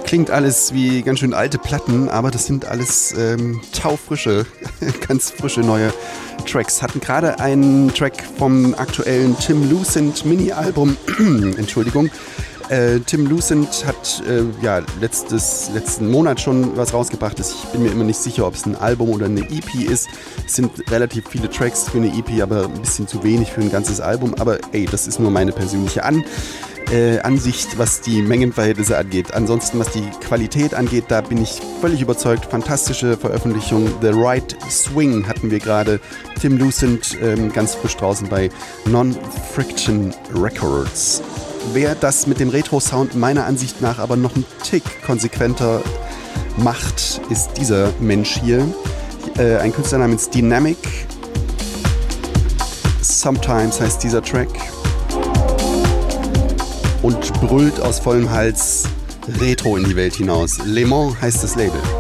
Klingt alles wie ganz schön alte Platten, aber das sind alles taufrische, ganz frische neue Tracks. Hatten gerade einen Track vom aktuellen Tim Lucent Mini-Album, Entschuldigung. Tim Lucent hat letzten Monat schon was rausgebracht. Ich bin mir immer nicht sicher, ob es ein Album oder eine EP ist. Es sind relativ viele Tracks für eine EP, aber ein bisschen zu wenig für ein ganzes Album. Aber ey, das ist nur meine persönliche Ansicht, was die Mengenverhältnisse angeht. Ansonsten, was die Qualität angeht, da bin ich völlig überzeugt. Fantastische Veröffentlichung. The Right Swing hatten wir gerade. Tim Lucent ganz frisch draußen bei Non-Friction Records. Wer das mit dem Retro-Sound meiner Ansicht nach aber noch einen Tick konsequenter macht, ist dieser Mensch hier. Ein Künstler namens Dynamic. Sometimes heißt dieser Track. Und brüllt aus vollem Hals Retro in die Welt hinaus. Le Mans heißt das Label.